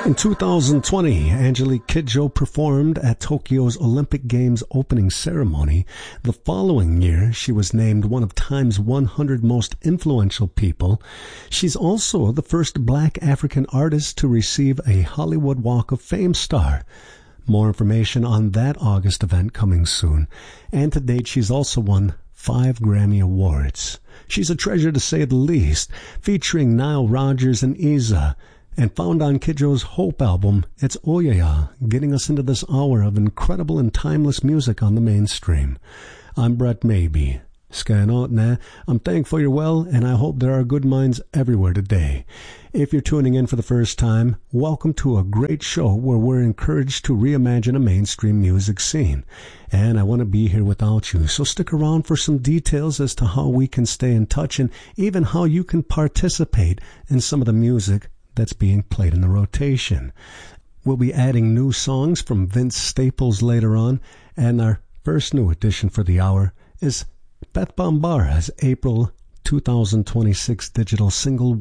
In 2020, Angelique Kidjo performed at Tokyo's Olympic Games opening ceremony. The following year, she was named one of Time's 100 most influential people. She's also the first black African artist to receive a Hollywood Walk of Fame star. More information on that August event coming soon. And to date, she's also won 5 Grammy Awards. She's a treasure to say the least, featuring Nile Rodgers and Iza. And found on Kidjo's Hope album, it's Oyaya, getting us into this hour of incredible and timeless music on the mainstream. I'm Brett Maybe. Scanotna, I'm thankful you're well, and I hope there are good minds everywhere today. If you're tuning in for the first time, welcome to a great show where we're encouraged to reimagine a mainstream music scene. And I want to be here without you, so stick around for some details as to how we can stay in touch and even how you can participate in some of the music that's being played in the rotation. We'll be adding new songs from Vince Staples later on, and our first new addition for the hour is Beth Bambara's April 2026 digital single